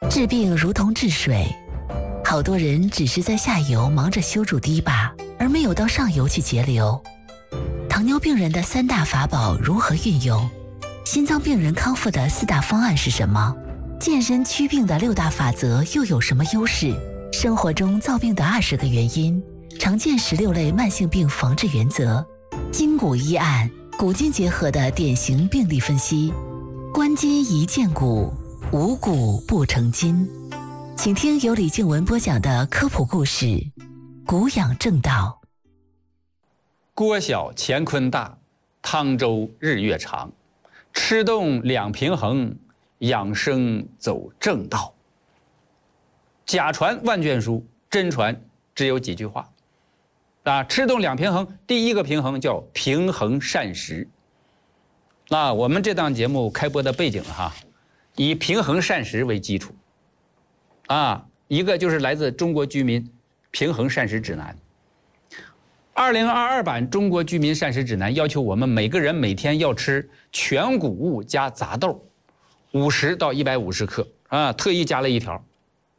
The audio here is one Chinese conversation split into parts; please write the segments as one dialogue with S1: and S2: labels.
S1: 治病如同治水，好多人只是在下游忙着修筑堤坝，而没有到上游去节流。糖尿病人的3大法宝如何运用？心脏病人康复的4大方案是什么？健身祛病的6大法则又有什么优势？生活中造病的20个原因，常见16类慢性病防治原则，筋骨医案，古今结合的典型病例分析。观筋宜见骨，无骨不成筋。请听由李静文播讲的科普故事《骨养正道》。
S2: 锅小乾坤大，汤粥日月长。吃动两平衡，养生走正道。假传万卷书，真传只有几句话。吃动两平衡，第一个平衡叫平衡膳食。那我们这档节目开播的背景以平衡膳食为基础。一个就是来自中国居民平衡膳食指南。2022版中国居民膳食指南要求我们每个人每天要吃全谷物加杂豆50到150克特意加了一条。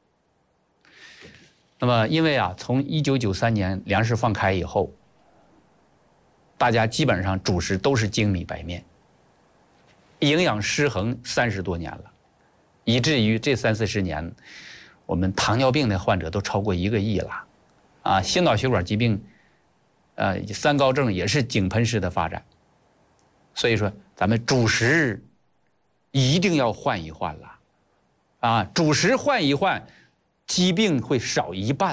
S2: 那么因为从1993年粮食放开以后，大家基本上主食都是精米白面，营养失衡30多年了，以至于这30-40年我们糖尿病的患者都超过1个亿了心脑血管疾病3高症也是井喷式的发展。所以说咱们主食一定要换一换了主食换一换，疾病会少一半。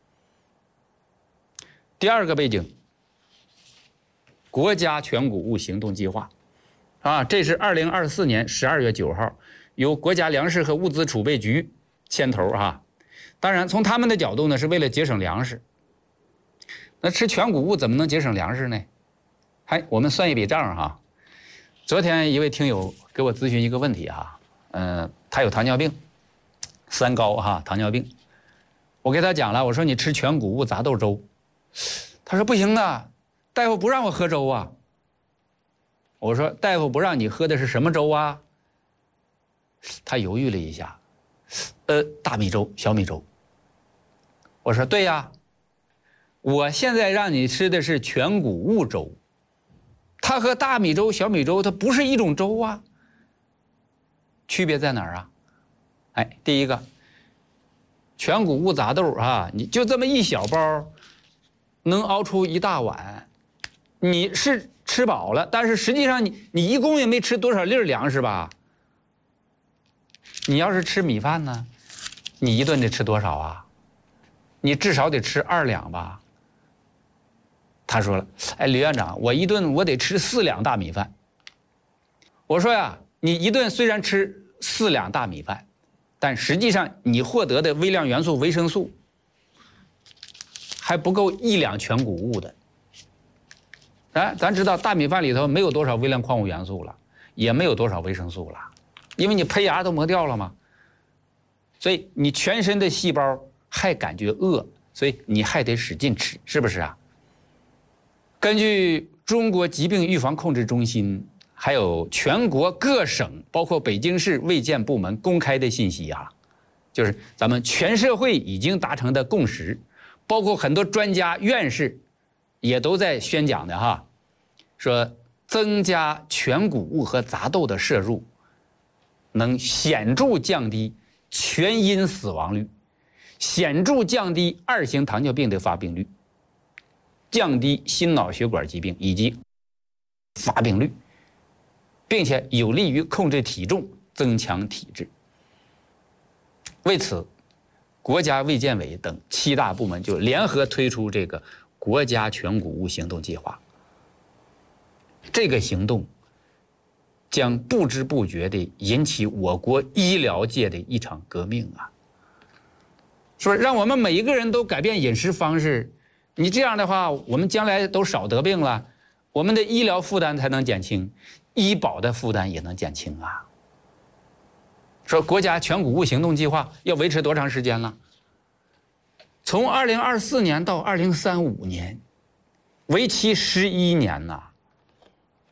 S2: 第二个背景，国家全谷物行动计划这是2024年12月9号由国家粮食和物资储备局牵头当然从他们的角度呢，是为了节省粮食。那吃全谷物怎么能节省粮食呢？我们算一笔账昨天一位听友给我咨询一个问题他有糖尿病，3高糖尿病。我给他讲了，我说你吃全谷物杂豆粥，他说不行大夫不让我喝粥我说大夫不让你喝的是什么粥他犹豫了一下，大米粥、小米粥。我说对我现在让你吃的是全谷物粥，它和大米粥、小米粥它不是一种粥区别在哪儿第一个，全谷物杂豆你就这么一小包，能熬出一大碗，你是吃饱了，但是实际上你一共也没吃多少粒粮食吧？你要是吃米饭呢，你一顿得吃多少你至少得吃2两吧？他说了，李院长，我一顿我得吃4两大米饭。我说你一顿虽然吃4两大米饭，但实际上你获得的微量元素维生素还不够1两全谷物的。咱知道大米饭里头没有多少微量矿物元素了，也没有多少维生素了，因为你胚芽都磨掉了嘛。所以你全身的细胞还感觉饿，所以你还得使劲吃，是不是根据中国疾病预防控制中心还有全国各省包括北京市卫健部门公开的信息就是咱们全社会已经达成的共识，包括很多专家院士也都在宣讲的说增加全谷物和杂豆的摄入能显著降低全因死亡率，显著降低2型糖尿病的发病率，降低心脑血管疾病以及发病率，并且有利于控制体重，增强体质。为此，国家卫健委等7大部门就联合推出这个国家全谷物行动计划。这个行动将不知不觉地引起我国医疗界的一场革命说让我们每一个人都改变饮食方式，你这样的话，我们将来都少得病了，我们的医疗负担才能减轻，医保的负担也能减轻说国家全谷物行动计划要维持多长时间了？从2024年到2035年，为期11年